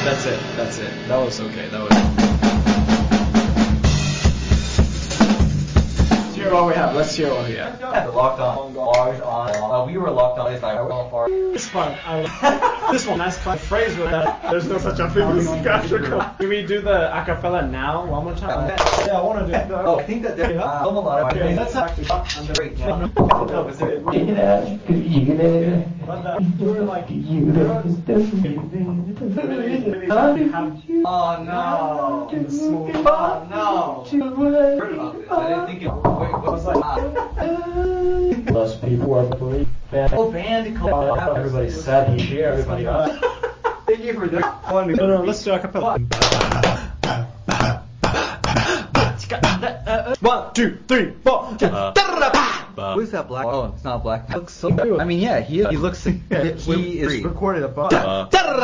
That's it. That was okay. That was. Let's hear what we have. Locked on. Bars on. We were locked on. It's fun. This one. Nice fun phrase with that. There's no such a thing as theatrical. Can we do the acapella now one more time? Yeah, I want to do it. I think that they're a lot of things. That's actually underrated. Oh no. Oh no. Heard about this. I didn't think it. Wait, what was that? Those people are pretty bad. Oh, Bandicoot. Everybody said he here. Everybody. Thank you for that. No, let's do acapella. 1, 2, 3, 4. Who's that black? Oh, it's not black. Looks so. I mean, yeah, he looks. He is recorded above.